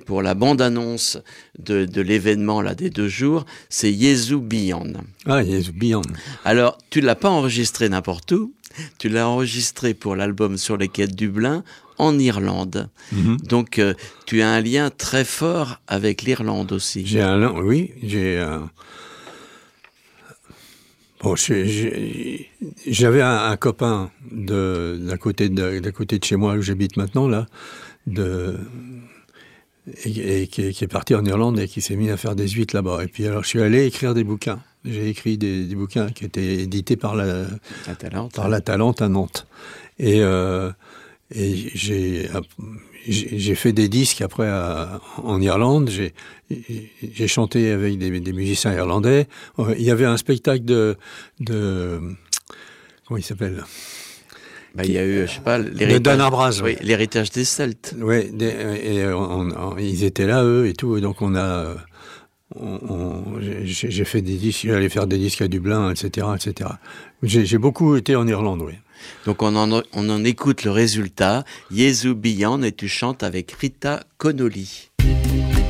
pour la bande-annonce de l'événement là, des 2 jours, c'est Yezu Beyond. Ah, Yezu Beyond. Alors, tu ne l'as pas enregistré n'importe où, tu l'as enregistré pour l'album Sur les quais de Dublin, en Irlande. Mm-hmm. Donc, tu as un lien très fort avec l'Irlande aussi. Bon, j'avais un copain d'à côté de chez moi où j'habite maintenant là, et qui est parti en Irlande et qui s'est mis à faire des huîtres là-bas. Et puis alors je suis allé écrire des bouquins. J'ai écrit des bouquins qui étaient édités par la Talente à Nantes. Et j'ai fait des disques après en Irlande. J'ai chanté avec des musiciens irlandais. Il y avait un spectacle de comment il s'appelle? Il y a eu, je sais pas, de Dan Arbraz. Oui, l'héritage des Celtes. Oui, ils étaient là eux et tout. Et donc j'ai fait des disques. J'allais faire des disques à Dublin, etc., etc. J'ai beaucoup été en Irlande, oui. Donc on en écoute le résultat, Yezu Beyond, et tu chantes avec Rita Connolly.